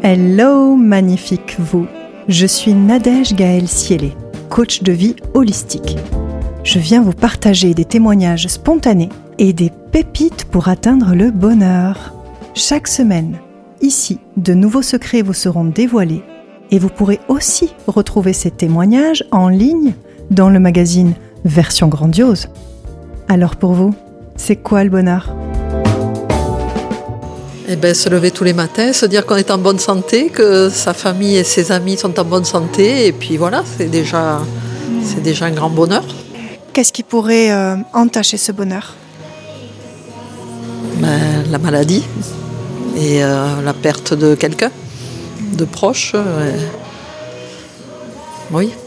Hello, magnifique vous. Je suis Nadège Gaëlle Siélé, coach de vie holistique. Je viens vous partager des témoignages spontanés et des pépites pour atteindre le bonheur. Chaque semaine, ici, de nouveaux secrets vous seront dévoilés et vous pourrez aussi retrouver ces témoignages en ligne dans le magazine Version Grandiose. Alors pour vous, c'est quoi le bonheur ? Se lever tous les matins, se dire qu'on est en bonne santé, que sa famille et ses amis sont en bonne santé, et puis voilà, c'est déjà un grand bonheur. Qu'est-ce qui pourrait entacher ce bonheur ? La maladie et la perte de quelqu'un, de proche. Oui.